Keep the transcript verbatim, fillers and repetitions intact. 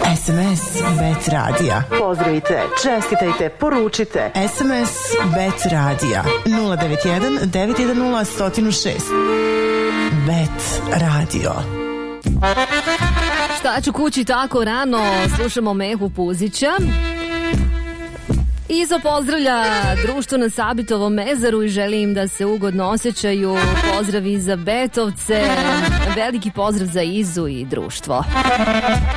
S M S Bet Radija. Pozdravite, čestitajte, poručite. S M S Bet Radija nula devet jedan devet jedan nula jedan zero šest. Bet Radio. Šta ću kući tako rano, slušamo Mehu Puzića. Izo pozdravlja društvo na Sabitovom mezaru i želim da se ugodno osjećaju. Pozdravi za Betovce, veliki pozdrav za Izu i društvo.